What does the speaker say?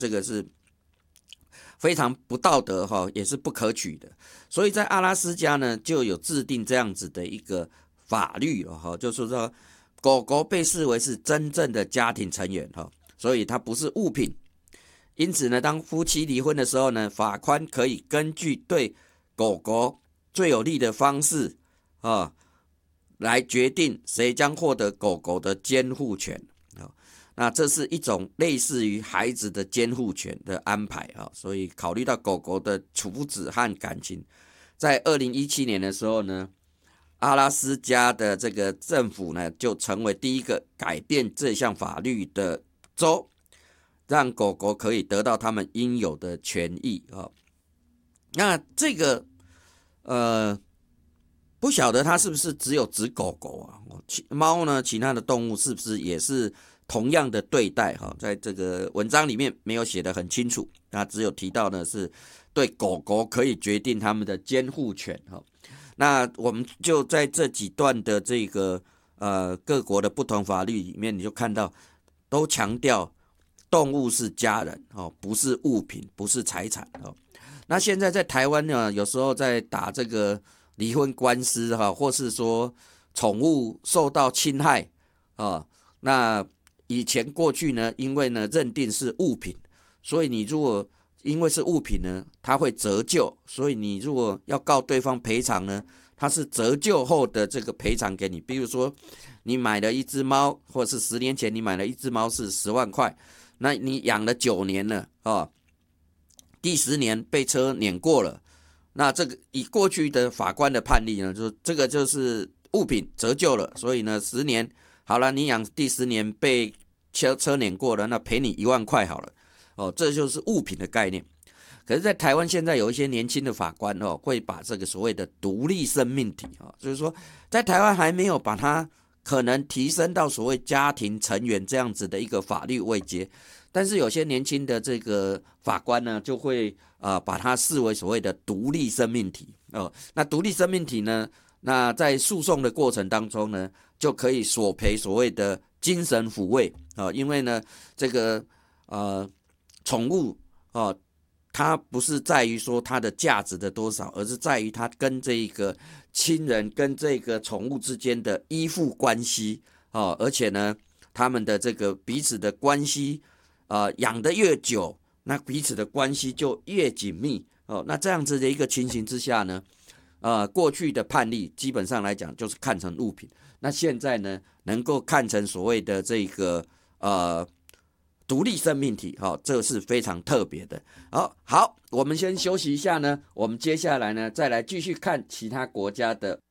这个是非常不道德也是不可取的。所以在阿拉斯加呢，就有制定这样子的一个法律了就是说狗狗被视为是真正的家庭成员所以它不是物品。因此呢，当夫妻离婚的时候呢，法官可以根据对狗狗最有利的方式来决定谁将获得狗狗的监护权。那这是一种类似于孩子的监护权的安排所以考虑到狗狗的处祉和感情，在2017年的时候呢，阿拉斯加的这个政府呢，就成为第一个改变这项法律的州，让狗狗可以得到他们应有的权益那这个不晓得它是不是只有指狗狗猫呢，其他的动物是不是也是同样的对待在这个文章里面没有写得很清楚，那只有提到呢是对狗狗可以决定他们的监护权那我们就在这几段的这个各国的不同法律里面，你就看到都强调动物是家人不是物品，不是财产那现在在台湾呢，有时候在打这个离婚官司或是说宠物受到侵害那以前过去呢，因为呢认定是物品，所以你如果因为是物品呢，它会折旧，所以你如果要告对方赔偿呢，它是折旧后的这个赔偿给你。比如说你买了一只猫，或者是10年前你买了一只猫是10万块，那你养了9年了第10年被车碾过了，那这个以过去的法官的判例呢，就这个就是物品折旧了，所以呢10年好了，你养第10年被车碾过了，那赔你1万块好了这就是物品的概念。可是在台湾现在有一些年轻的法官会把这个所谓的独立生命体就是说在台湾还没有把它可能提升到所谓家庭成员这样子的一个法律位阶，但是有些年轻的这个法官呢，就会把它视为所谓的独立生命体那独立生命体呢，那在诉讼的过程当中呢，就可以索赔所谓的精神抚慰因为呢这个宠物它不是在于说它的价值的多少，而是在于它跟这个亲人跟这个宠物之间的依附关系而且呢他们的这个彼此的关系养得越久，那彼此的关系就越紧密那这样子的一个情形之下呢过去的判例基本上来讲就是看成物品，那现在呢能够看成所谓的这个独立生命体这是非常特别的好，我们先休息一下呢，我们接下来呢再来继续看其他国家的